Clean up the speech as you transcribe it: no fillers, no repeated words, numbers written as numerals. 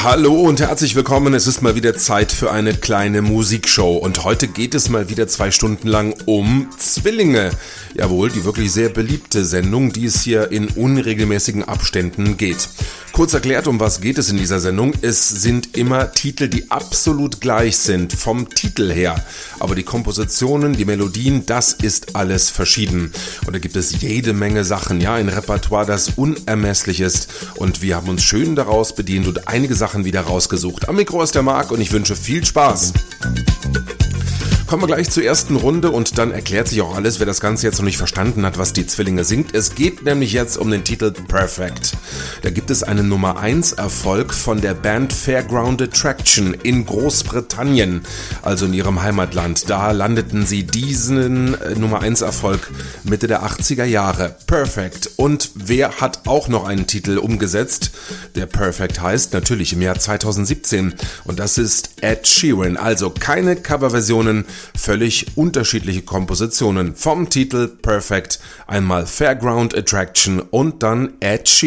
Hallo und herzlich willkommen, es ist mal wieder Zeit für eine kleine Musikshow und heute geht es mal wieder 2 Stunden lang um Zwillinge. Jawohl, die wirklich sehr beliebte Sendung, die es hier in unregelmäßigen Abständen geht. Kurz erklärt, um was geht es in dieser Sendung? Es sind immer Titel, die absolut gleich sind, vom Titel her. Aber die Kompositionen, die Melodien, das ist alles verschieden. Und da gibt es jede Menge Sachen, ja, ein Repertoire, das unermesslich ist. Und wir haben uns schön daraus bedient und einige Sachen wieder rausgesucht. Am Mikro ist der Marc und ich wünsche viel Spaß. Kommen wir gleich zur ersten Runde und dann erklärt sich auch alles, wer das Ganze jetzt noch nicht verstanden hat, was die Zwillinge singt. Es geht nämlich jetzt um den Titel Perfect. Da gibt es einen Nummer 1 Erfolg von der Band Fairground Attraction in Großbritannien, also in ihrem Heimatland. Da landeten sie diesen Nummer 1 Erfolg Mitte der 80er Jahre. Perfect. Und wer hat auch noch einen Titel umgesetzt, der Perfect heißt? Natürlich im Jahr 2017. Und das ist Ed Sheeran. Also keine Coverversionen, völlig unterschiedliche Kompositionen. Vom Titel Perfect einmal Fairground Attraction und dann Ed Sheeran.